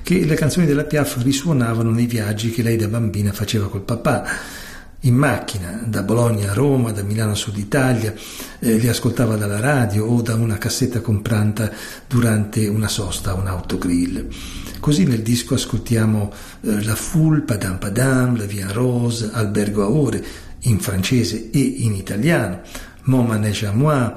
che le canzoni della Piaf risuonavano nei viaggi che lei da bambina faceva col papà, in macchina, da Bologna a Roma, da Milano a Sud Italia, li ascoltava dalla radio o da una cassetta comprata durante una sosta a un autogrill. Così nel disco ascoltiamo La Foule, Padam Padam, La Vie en Rose, Albergo a Ore, in francese e in italiano, Mon Manège à Moi,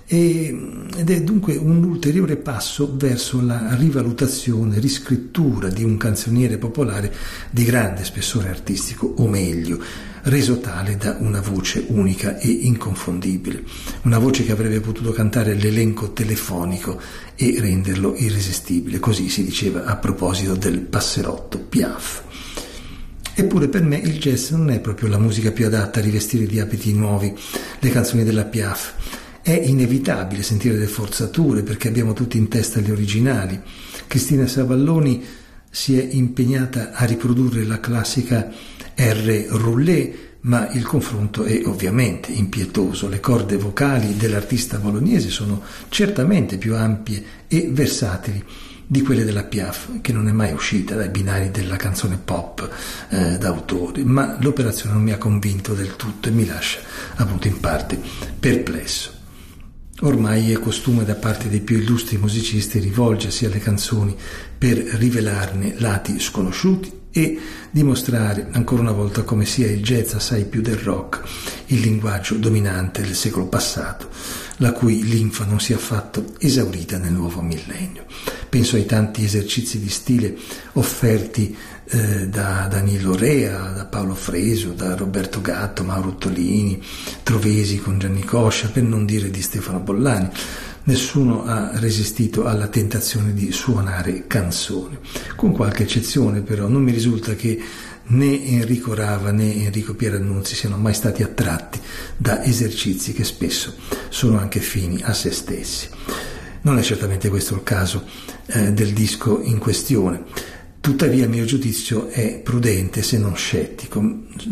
ed è dunque un ulteriore passo verso la rivalutazione, riscrittura di un canzoniere popolare di grande spessore artistico, o meglio, reso tale da una voce unica e inconfondibile, una voce che avrebbe potuto cantare l'elenco telefonico e renderlo irresistibile, così si diceva a proposito del passerotto Piaf. Eppure per me il jazz non è proprio la musica più adatta a rivestire di abiti nuovi le canzoni della Piaf. È inevitabile sentire le forzature perché abbiamo tutti in testa gli originali. Cristina Savalloni si è impegnata a riprodurre la classica R roulé, ma il confronto è ovviamente impietoso. Le corde vocali dell'artista bolognese sono certamente più ampie e versatili di quelle della Piaf, che non è mai uscita dai binari della canzone pop d'autore, ma l'operazione non mi ha convinto del tutto e mi lascia appunto in parte perplesso. Ormai è costume da parte dei più illustri musicisti rivolgersi alle canzoni per rivelarne lati sconosciuti e dimostrare ancora una volta come sia il jazz assai più del rock, il linguaggio dominante del secolo passato, la cui linfa non sia affatto esaurita nel nuovo millennio. Penso ai tanti esercizi di stile offerti da Danilo Rea, da Paolo Freso, da Roberto Gatto, Mauro Ottolini, Trovesi con Gianni Coscia, per non dire di Stefano Bollani. Nessuno ha resistito alla tentazione di suonare canzone, con qualche eccezione però. Non mi risulta che né Enrico Rava né Enrico Pierannunzi siano mai stati attratti da esercizi che spesso sono anche fini a se stessi. Non è certamente questo il caso del disco in questione, tuttavia il mio giudizio è prudente se non scettico.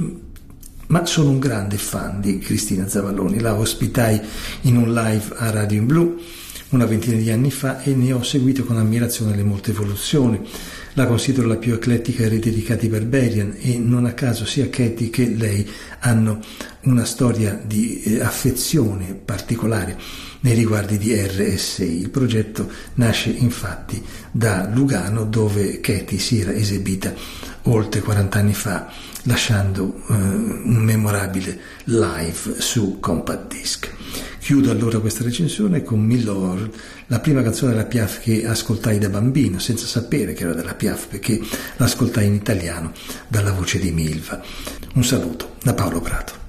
Ma sono un grande fan di Cristina Zavalloni, la ospitai in un live a Radio in Blu una ventina di anni fa e ne ho seguito con ammirazione le molte evoluzioni. La considero la più eclettica erede di Katy Berberian e non a caso sia Katy che lei hanno una storia di affezione particolare nei riguardi di RSI. Il progetto nasce infatti da Lugano, dove Katy si era esibita oltre 40 anni fa, lasciando un memorabile live su compact disc. Chiudo allora questa recensione con Milord, la prima canzone della Piaf che ascoltai da bambino, senza sapere che era della Piaf, perché l'ascoltai in italiano dalla voce di Milva. Un saluto da Paolo Prato.